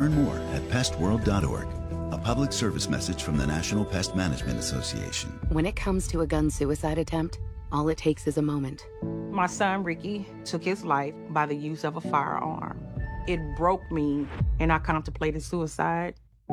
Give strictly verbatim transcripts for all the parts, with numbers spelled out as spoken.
Learn more at pest world dot org. A public service message from the National Pest Management Association. When it comes to a gun suicide attempt, all it takes is a moment. My son, Ricky, took his life by the use of a firearm. It broke me, and I contemplated suicide.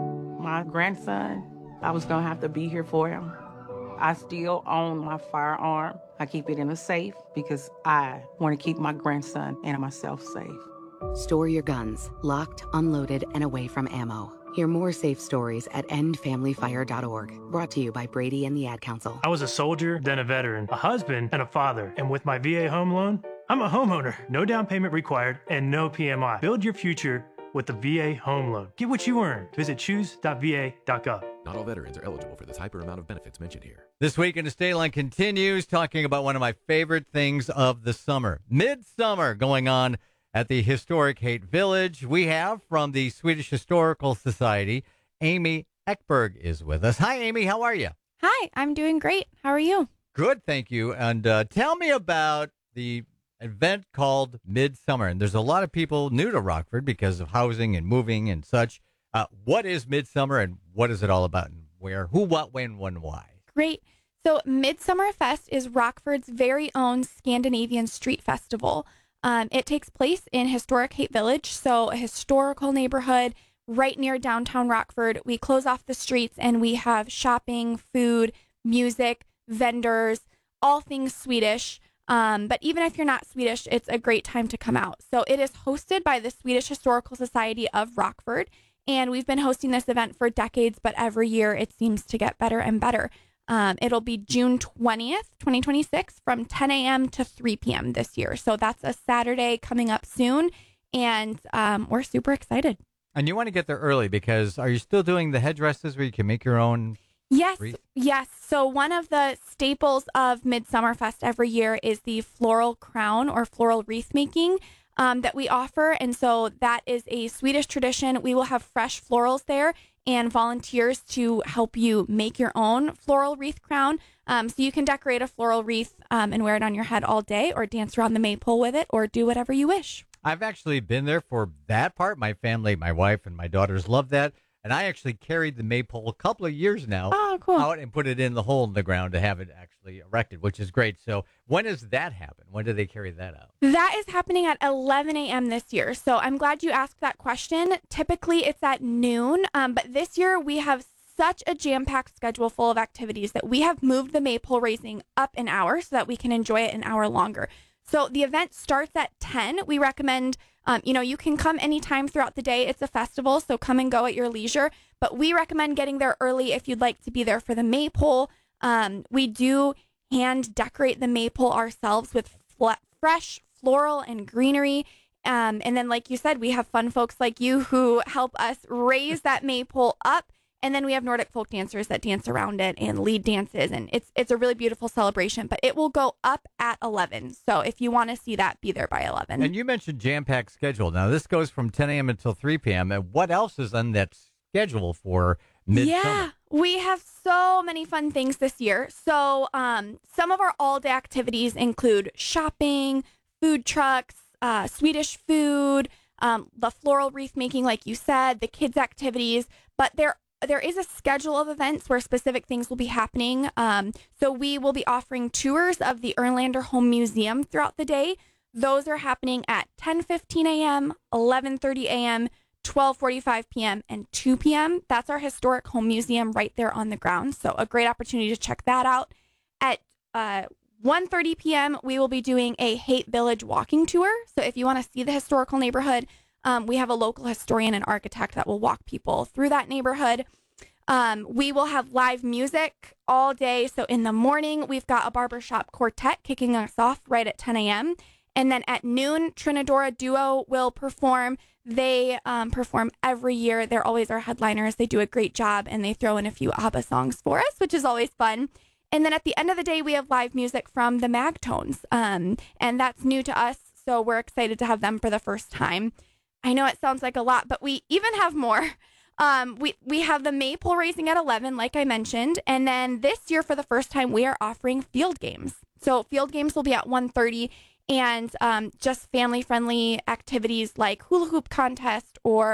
My grandson, I was going to have to be here for him. I still own my firearm. I keep it in a safe because I want to keep my grandson and myself safe. Store your guns, locked, unloaded, and away from ammo. Hear more safe stories at end family fire dot org. Brought to you by Brady and the Ad Council. I was a soldier, then a veteran, a husband, and a father. And with my V A home loan, I'm a homeowner. No down payment required and no P M I. Build your future with the V A home loan. Get what you earn. Visit choose dot v a dot gov. Not all veterans are eligible for this hyper amount of benefits mentioned here. This Week in Estate Line continues talking about one of my favorite things of the summer. Midsummer going on at the historic Haight Village. We have from the Swedish Historical Society, Amy Ekberg is with us. Hi, Amy. How are you? Hi, I'm doing great. How are you? Good, thank you. And uh, tell me about the event called Midsummer. And there's a lot of people new to Rockford because of housing and moving and such. Uh, what is Midsummer and what is it all about and where, who, what, when, when, why? Great. So Midsummer Fest is Rockford's very own Scandinavian street festival. Um, it takes place in historic Haight Village, so a historical neighborhood right near downtown Rockford. We close off the streets and we have shopping, food, music, vendors, all things Swedish. Um, but even if you're not Swedish, it's a great time to come out. So it is hosted by the Swedish Historical Society of Rockford, and we've been hosting this event for decades, but every year it seems to get better and better. Um, it'll be June twentieth, twenty twenty-six from ten a.m. to three p.m. this year. So that's a Saturday coming up soon, and um, we're super excited. And you want to get there early because are you still doing the headdresses where you can make your own? Yes, wreath? yes. So one of the staples of Midsummer Fest every year is the floral crown or floral wreath making um, that we offer. And so that is a Swedish tradition. We will have fresh florals there and volunteers to help you make your own floral wreath crown. Um, so you can decorate a floral wreath um, and wear it on your head all day or dance around the maypole with it or do whatever you wish. I've actually been there for that part. My family, my wife and my daughters love that. And I actually carried the maypole a couple of years now oh, cool. out and put it in the hole in the ground to have it actually erected, which is great. So when does that happen? When do they carry that out? That is happening at eleven a.m. this year. So I'm glad you asked that question. Typically it's at noon, um, but this year we have such a jam-packed schedule full of activities that we have moved the maypole raising up an hour so that we can enjoy it an hour longer. So the event starts at ten. We recommend, um, you know, you can come anytime throughout the day. It's a festival, so come and go at your leisure. But we recommend getting there early if you'd like to be there for the maypole. Um, we do hand decorate the maypole ourselves with fl- fresh floral and greenery. Um, and then, like you said, we have fun folks like you who help us raise that maypole up. And then we have Nordic folk dancers that dance around it and lead dances. And it's it's a really beautiful celebration. But it will go up at eleven. So if you want to see that, be there by eleven. And you mentioned jam-packed schedule. Now, this goes from ten a.m. until three p.m. And what else is on that schedule for Midsummer? Yeah, we have so many fun things this year. So um, some of our all-day activities include shopping, food trucks, uh, Swedish food, um, the floral wreath making, like you said, the kids' activities. But there There is a schedule of events where specific things will be happening. Um, so we will be offering tours of the Erlander Home Museum throughout the day. Those are happening at ten fifteen a.m., eleven thirty a.m., twelve forty-five p.m., and two p.m. That's our historic home museum right there on the ground. So a great opportunity to check that out. At uh, one thirty p.m., we will be doing a Haight Village walking tour. So if you want to see the historical neighborhood, Um, we have a local historian and architect that will walk people through that neighborhood. Um, we will have live music all day. So in the morning, we've got a barbershop quartet kicking us off right at ten a.m. And then at noon, Trinidora Duo will perform. They um, perform every year. They're always our headliners. They do a great job, and they throw in a few ABBA songs for us, which is always fun. And then at the end of the day, we have live music from the Magtones. Um, and that's new to us, so we're excited to have them for the first time. I know it sounds like a lot, but we even have more. Um, we, we have the maypole raising at eleven, like I mentioned. And then this year, for the first time, we are offering field games. So field games will be at one thirty, and um, just family-friendly activities like hula hoop contest or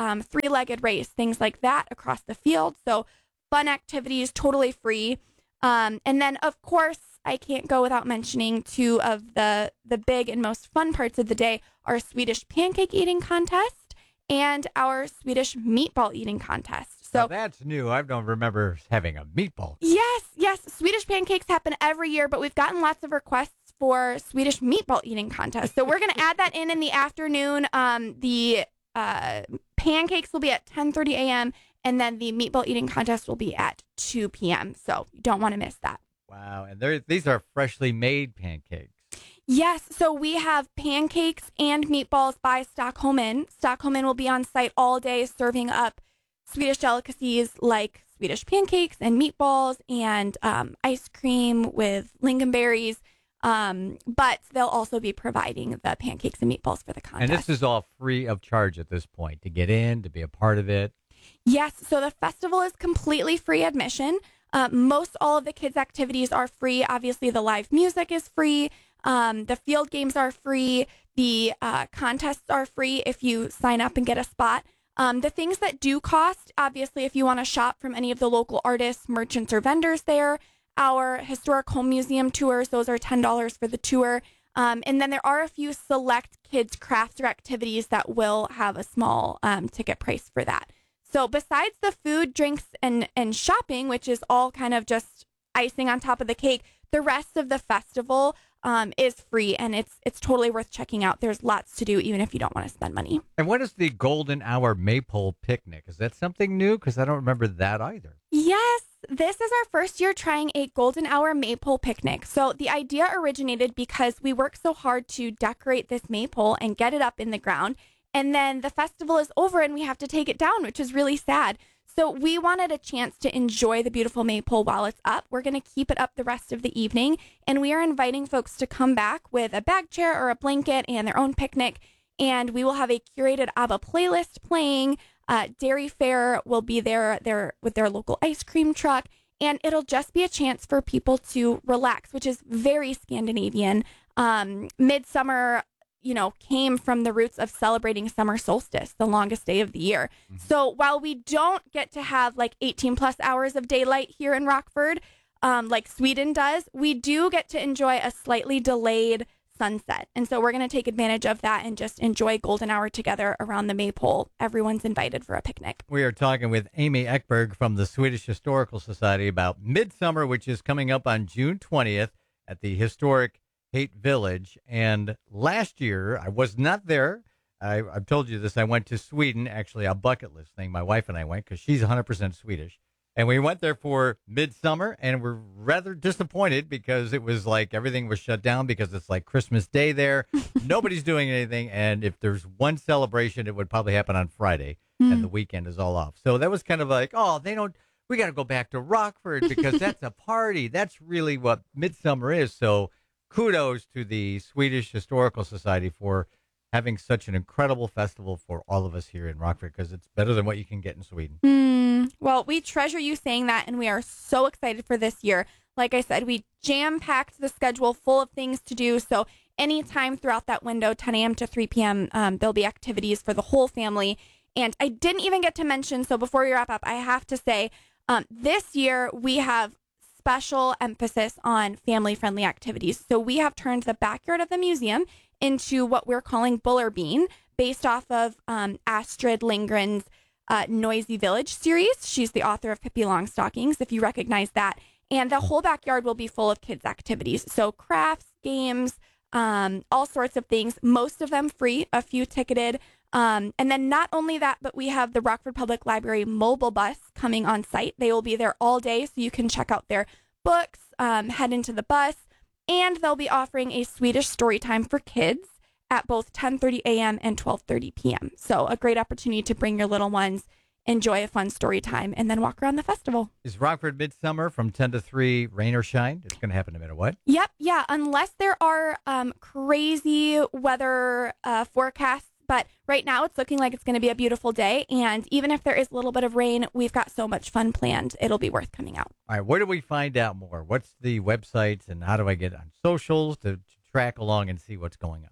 um, three-legged race, things like that across the field. So fun activities, totally free. Um, and then, of course, I can't go without mentioning two of the, the big and most fun parts of the day, our Swedish pancake eating contest and our Swedish meatball eating contest. So now that's new. I don't remember having a meatball. Yes, yes. Swedish pancakes happen every year, but we've gotten lots of requests for Swedish meatball eating contest. So we're going to add that in in the afternoon. Um, the uh, pancakes will be at ten thirty a.m., and then the meatball eating contest will be at two p.m. So you don't want to miss that. Wow. And there, these are freshly made pancakes. Yes, so we have pancakes and meatballs by Stockholmen. Stockholmen will be on site all day serving up Swedish delicacies like Swedish pancakes and meatballs and um, ice cream with lingonberries. Um, but they'll also be providing the pancakes and meatballs for the contest. And this is all free of charge at this point to get in, to be a part of it. Yes, so the festival is completely free admission. Uh, most all of the kids' activities are free. Obviously, the live music is free. Um, the field games are free. The uh, contests are free if you sign up and get a spot. Um, the things that do cost, obviously, if you want to shop from any of the local artists, merchants, or vendors there, our historic home museum tours, those are ten dollars for the tour. Um, and then there are a few select kids' crafts or activities that will have a small um, ticket price for that. So besides the food, drinks, and, and shopping, which is all kind of just icing on top of the cake, the rest of the festival um, is free, and it's it's totally worth checking out. There's lots to do, even if you don't want to spend money. And what is the Golden Hour Maypole Picnic? Is that something new? Because I don't remember that either. Yes, this is our first year trying a Golden Hour Maypole Picnic. So the idea originated because we worked so hard to decorate this maypole and get it up in the ground. And then the festival is over and we have to take it down, which is really sad. So we wanted a chance to enjoy the beautiful maypole while it's up. We're going to keep it up the rest of the evening. And we are inviting folks to come back with a bag chair or a blanket and their own picnic. And we will have a curated ABBA playlist playing. Uh, Dairy Fair will be there, there with their local ice cream truck. And it'll just be a chance for people to relax, which is very Scandinavian. Um, midsummer you know, came from the roots of celebrating summer solstice, the longest day of the year. Mm-hmm. So while we don't get to have like eighteen plus hours of daylight here in Rockford, um, like Sweden does, we do get to enjoy a slightly delayed sunset. And so we're going to take advantage of that and just enjoy golden hour together around the maypole. Everyone's invited for a picnic. We are talking with Amy Ekberg from the Swedish Historical Society about Midsummer, which is coming up on June twentieth at the historic Haight Village. And last year, I was not there. I, I've told you this. I went to Sweden, actually a bucket list thing. My wife and I went because she's one hundred percent Swedish. And we went there for Midsummer, and we're rather disappointed because it was like everything was shut down because it's like Christmas Day there. Nobody's doing anything. And if there's one celebration, it would probably happen on Friday, mm. and the weekend is all off. So that was kind of like, oh, they don't, we got to go back to Rockford because that's a party. That's really what Midsummer is. So kudos to the Swedish Historical Society for having such an incredible festival for all of us here in Rockford, because it's better than what you can get in Sweden. Mm, well, we treasure you saying that, and we are so excited for this year. Like I said, we jam-packed the schedule full of things to do, so anytime throughout that window, ten a.m. to three p.m., um, there'll be activities for the whole family. And I didn't even get to mention, so before we wrap up, I have to say, um, this year we have special emphasis on family-friendly activities. So we have turned the backyard of the museum into what we're calling Bullerbean, based off of um, Astrid Lindgren's uh, Noisy Village series. She's the author of Pippi Longstockings, if you recognize that. And the whole backyard will be full of kids' activities. So crafts, games, um, all sorts of things, most of them free, a few ticketed. Um, and then not only that, but we have the Rockford Public Library mobile bus coming on site. They will be there all day, so you can check out their books, um, head into the bus, and they'll be offering a Swedish story time for kids at both ten thirty a.m. and twelve thirty p.m. So a great opportunity to bring your little ones, enjoy a fun story time, and then walk around the festival. Is Rockford Midsummer from ten to three rain or shine? It's going to happen no matter what. Yep, yeah, unless there are um, crazy weather uh, forecasts. But right now it's looking like it's going to be a beautiful day. And even if there is a little bit of rain, we've got so much fun planned. It'll be worth coming out. All right. Where do we find out more? What's the websites and how do I get on socials to, to track along and see what's going on?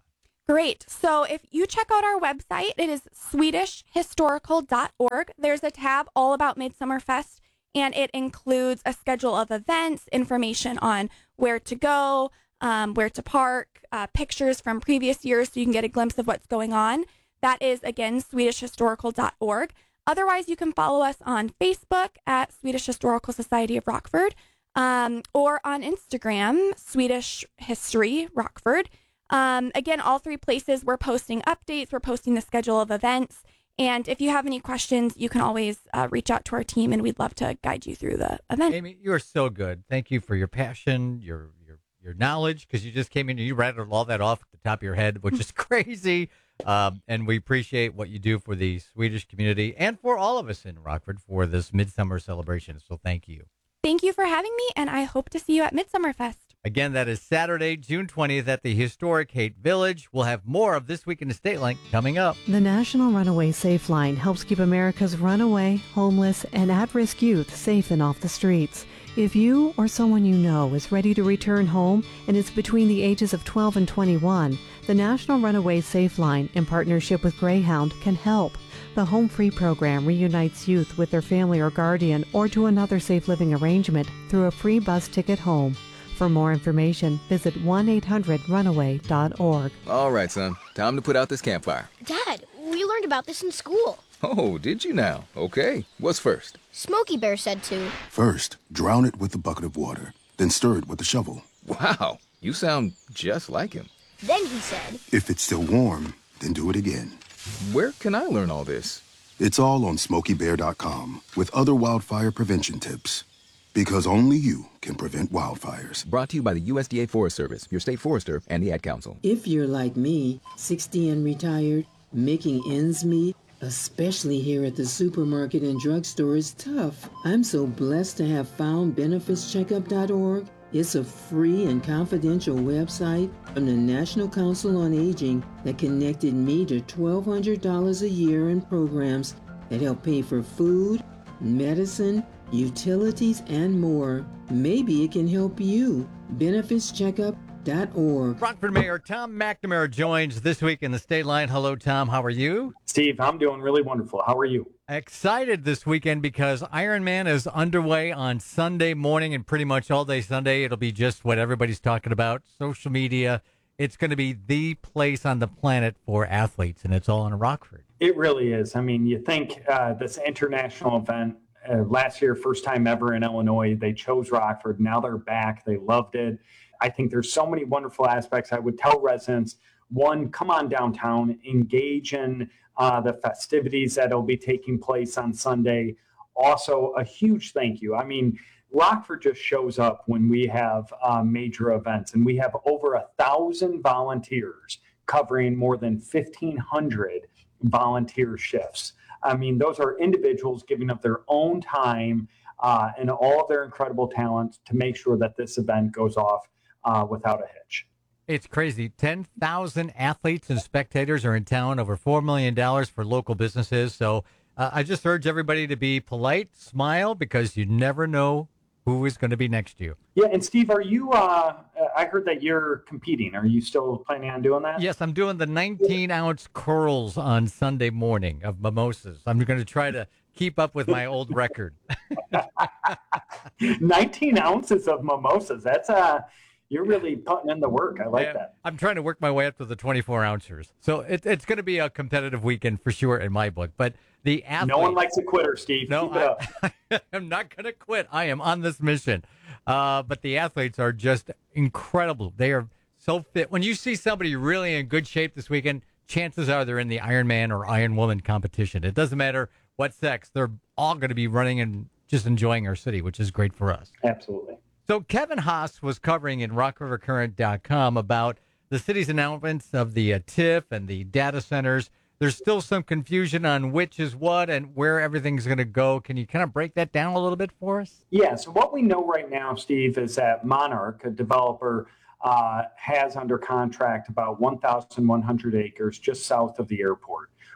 Great. So if you check out our website, it is swedish historical dot org. There's a tab all about Midsummer Fest, and it includes a schedule of events, information on where to go, um, where to park, uh, pictures from previous years so you can get a glimpse of what's going on. That is, again, swedish historical dot org. Otherwise, you can follow us on Facebook at Swedish Historical Society of Rockford, um, or on Instagram, Swedish History Rockford. Um, again, all three places we're posting updates, we're posting the schedule of events, and if you have any questions, you can always uh, reach out to our team, and we'd love to guide you through the event. Amy, you are so good. Thank you for your passion, your your your knowledge, because you just came in and you rattled all that off at the top of your head, which is crazy. Um, and we appreciate what you do for the Swedish community and for all of us in Rockford for this Midsummer celebration. So thank you. Thank you for having me, and I hope to see you at Midsummer Fest. Again, that is Saturday, June twentieth at the historic Haight Village. We'll have more of This Week in the State Line coming up. The National Runaway Safe Line helps keep America's runaway, homeless, and at-risk youth safe and off the streets. If you or someone you know is ready to return home and is between the ages of twelve and twenty-one, the National Runaway Safe Line, in partnership with Greyhound, can help. The Home Free program reunites youth with their family or guardian or to another safe living arrangement through a free bus ticket home. For more information, visit one eight hundred runaway dot org. All right, son. Time to put out this campfire. Dad, we learned about this in school. Oh, did you now? Okay. What's first? Smokey Bear said to. First, drown it with a bucket of water. Then stir it with a shovel. Wow. You sound just like him. Then he said. If it's still warm, then do it again. Where can I learn all this? It's all on smokey bear dot com with other wildfire prevention tips. Because only you can prevent wildfires. Brought to you by the U S D A Forest Service, your state forester, and the Ad Council. If you're like me, sixty and retired, making ends meet, especially here at the supermarket and drugstore, is tough. I'm so blessed to have found benefits checkup dot org. It's a free and confidential website from the National Council on Aging that connected me to twelve hundred dollars a year in programs that help pay for food, medicine, utilities, and more. Maybe it can help you. benefits checkup dot org. Rockford Mayor Tom McNamara joins This Week in the State Line. Hello, Tom. How are you? Steve, I'm doing really wonderful. How are you? Excited this weekend because Ironman is underway on Sunday morning and pretty much all day Sunday. It'll be just what everybody's talking about, social media. It's going to be the place on the planet for athletes, and it's all in Rockford. It really is. I mean, you think uh, this international event, uh, last year, first time ever in Illinois, they chose Rockford. Now they're back. They loved it. I think there's so many wonderful aspects. I would tell residents, one, come on downtown, engage in uh, the festivities that will be taking place on Sunday. Also, a huge thank you. I mean, Rockford just shows up when we have uh, major events, and we have over a thousand volunteers covering more than fifteen hundred volunteer shifts. I mean, those are individuals giving up their own time uh, and all of their incredible talents to make sure that this event goes off uh, without a hitch. It's crazy. ten thousand athletes and spectators are in town, over four million dollars for local businesses. So uh, I just urge everybody to be polite, smile, because you never know who is going to be next to you. Yeah, and Steve, are you, uh, I heard that you're competing. Are you still planning on doing that? Yes, I'm doing the nineteen-ounce curls on Sunday morning of mimosas. I'm going to try to keep up with my old record. nineteen ounces of mimosas. That's uh You're really putting in the work. I like yeah, that. I'm trying to work my way up to the twenty-four ouncers. So it, it's going to be a competitive weekend for sure in my book. But the athletes, no one likes a quitter, Steve. No, Keep it up. I, I'm not going to quit. I am on this mission. Uh, but the athletes are just incredible. They are so fit. When you see somebody really in good shape this weekend, chances are they're in the Ironman or Iron Woman competition. It doesn't matter what sex. They're all going to be running and just enjoying our city, which is great for us. Absolutely. So Kevin Haas was covering in rock river current dot com about the city's announcements of the uh, T I F and the data centers. There's still some confusion on which is what and where everything's going to go. Can you kind of break that down a little bit for us? Yeah, so what we know right now, Steve, is that Monarch, a developer, uh, has under contract about one thousand one hundred acres just south of the airport.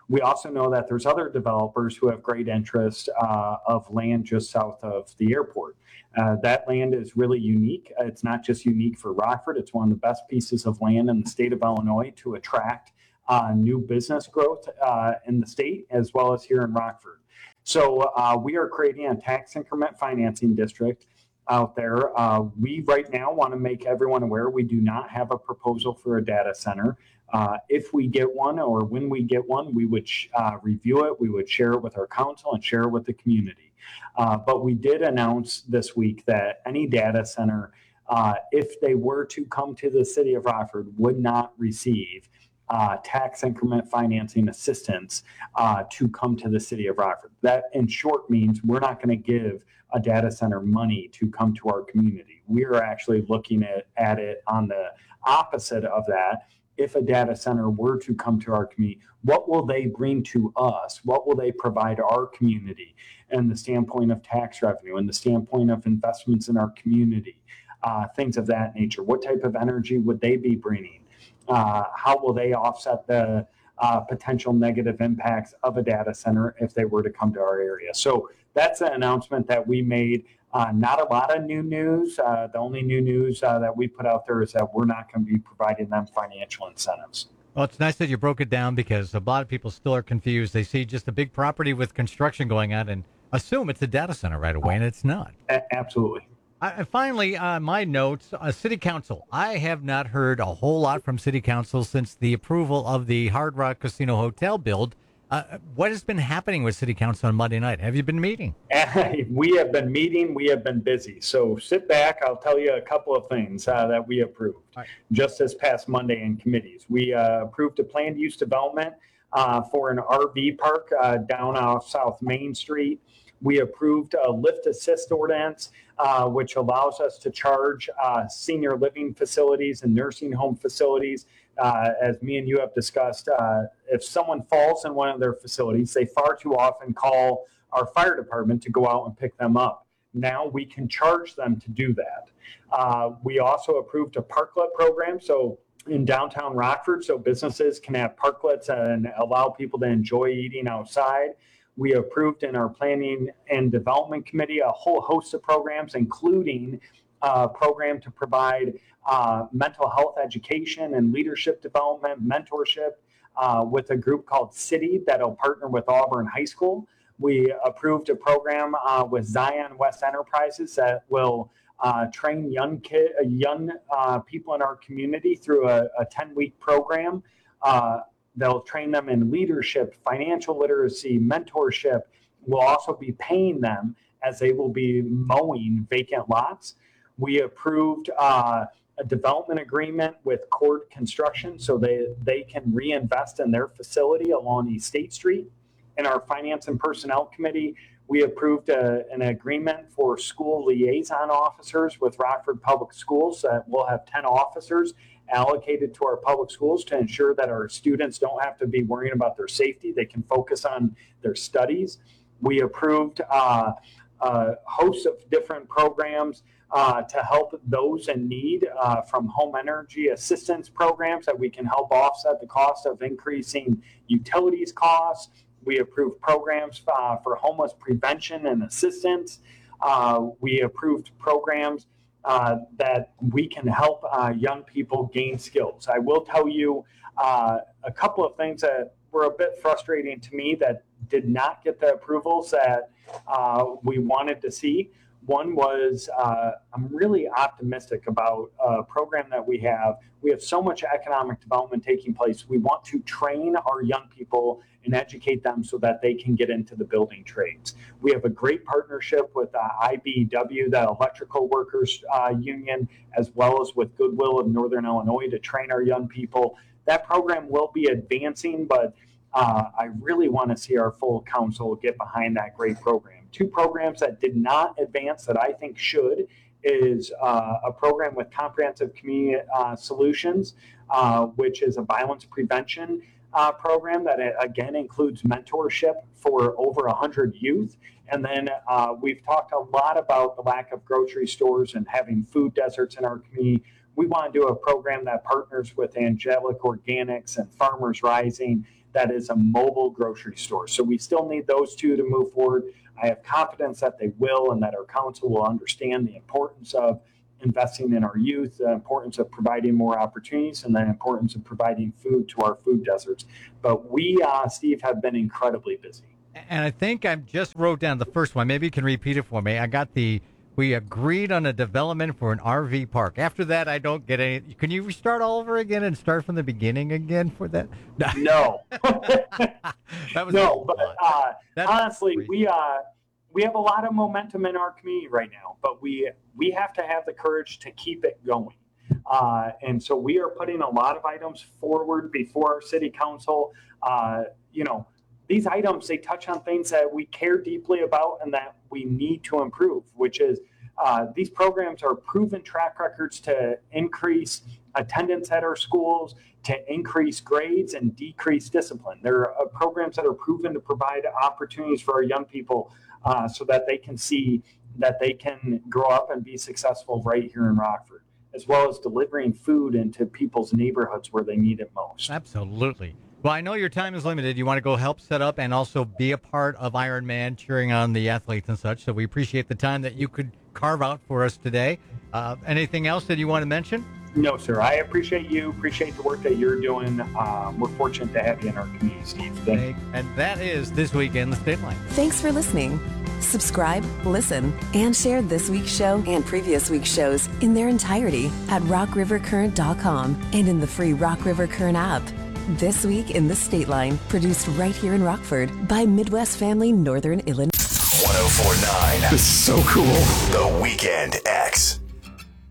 We also know that there's other developers who have great interest uh, of land just south of the airport. Uh, that land is really unique. It's not just unique for Rockford. It's one of the best pieces of land in the state of Illinois to attract uh, new business growth uh, in the state as well as here in Rockford. So uh, we are creating a tax increment financing district out there. Uh, we right now want to make everyone aware we do not have a proposal for a data center. Uh, if we get one or when we get one, we would uh, review it, we would share it with our council and share it with the community. Uh, but we did announce this week that any data center, uh, if they were to come to the city of Rockford, would not receive uh, tax increment financing assistance uh, to come to the city of Rockford. That in short means we're not going to give a data center money to come to our community. We are actually looking at, at it on the opposite of that. If a data center were to come to our community, what will they bring to us? What will they provide our community and the standpoint of tax revenue and the standpoint of investments in our community, uh, things of that nature? What type of energy would they be bringing? Uh, how will they offset the uh, potential negative impacts of a data center if they were to come to our area? So that's an announcement that we made. Uh, not a lot of new news. Uh, the only new news uh, that we put out there is that we're not going to be providing them financial incentives. Well, it's nice that you broke it down because a lot of people still are confused. They see just a big property with construction going on and assume it's a data center right away, and it's not. A- absolutely. I, finally, uh, my notes, uh, City Council. I have not heard a whole lot from City Council since the approval of the Hard Rock Casino Hotel build. Uh, what has been happening with City Council on Monday night? Have you been meeting? We have been meeting. We have been busy. So sit back. I'll tell you a couple of things uh, that we approved right. just this past Monday in committees. We uh, approved a planned use development uh, for an R V park uh, down off South Main Street. We approved a lift assist ordinance, uh, which allows us to charge uh, senior living facilities and nursing home facilities. Uh, as me and you have discussed, uh, if someone falls in one of their facilities, they far too often call our fire department to go out and pick them up. Now we can charge them to do that. Uh, we also approved a parklet program. So in downtown Rockford, so businesses can have parklets and allow people to enjoy eating outside. We approved in our Planning and Development Committee a whole host of programs, including a program to provide uh, mental health education and leadership development, mentorship uh, with a group called City that'll partner with Auburn High School. We approved a program uh, with Zion West Enterprises that will uh, train young kid, uh, young uh, people in our community through a, a ten-week program. Uh, they'll train them in leadership, financial literacy, mentorship. We'll also be paying them as they will be mowing vacant lots. We approved uh, a development agreement with Cord Construction so they, they can reinvest in their facility along East State Street. In our Finance and Personnel Committee, we approved a, an agreement for school liaison officers with Rockford Public Schools that we'll have ten officers allocated to our public schools to ensure that our students don't have to be worrying about their safety. They can focus on their studies. We approved uh, a host of different programs uh, to help those in need uh, from home energy assistance programs that we can help offset the cost of increasing utilities costs. We approved programs uh, for homeless prevention and assistance. Uh, we approved programs uh, that we can help uh, young people gain skills. I will tell you uh, a couple of things that were a bit frustrating to me that did not get the approvals that uh, we wanted to see. One was uh, I'm really optimistic about a program that we have. We have so much economic development taking place. We want to train our young people and educate them so that they can get into the building trades. We have a great partnership with uh, I B E W, the Electrical Workers uh, Union, as well as with Goodwill of Northern Illinois to train our young people. That program will be advancing, but uh, I really want to see our full council get behind that great program. Two programs that did not advance that I think should is uh, a program with Comprehensive Community uh, Solutions, uh, which is a violence prevention uh, program that, uh, again, includes mentorship for over one hundred youth. And then uh, we've talked a lot about the lack of grocery stores and having food deserts in our community. We want to do a program that partners with Angelic Organics and Farmers Rising that is a mobile grocery store. So we still need those two to move forward. I have confidence that they will, and that our council will understand the importance of investing in our youth, the importance of providing more opportunities, and the importance of providing food to our food deserts. But we, uh, Steve, have been incredibly busy. And I think I just wrote down the first one. Maybe you can repeat it for me. I got the, we agreed on a development for an R V park. After that, I don't get any. Can you restart all over again and start from the beginning again for that? No. That was no, but uh, That's honestly, crazy. we uh, we have a lot of momentum in our community right now, but we we have to have the courage to keep it going. Uh, and so we are putting a lot of items forward before our city council. Uh, you know, these items, they touch on things that we care deeply about and that we need to improve, which is uh, these programs are proven track records to increase attendance at our schools, to increase grades and decrease discipline. They're uh, programs that are proven to provide opportunities for our young people uh, so that they can see that they can grow up and be successful right here in Rockford, as well as delivering food into people's neighborhoods where they need it most. Absolutely. Well, I know your time is limited. You want to go help set up and also be a part of Ironman, cheering on the athletes and such. So we appreciate the time that you could carve out for us today. Uh, anything else that you want to mention? No, sir. I appreciate you. Appreciate the work that you're doing. Um, we're fortunate to have you in our community, Steve. Today. And that is This Week in the State Line. Thanks for listening. Subscribe, listen, and share this week's show and previous week's shows in their entirety at rock river current dot com and in the free Rock River Current app. This Week in the State Line, produced right here in Rockford by Midwest Family Northern Illinois. one oh four point nine. This is so cool. The Weekend X.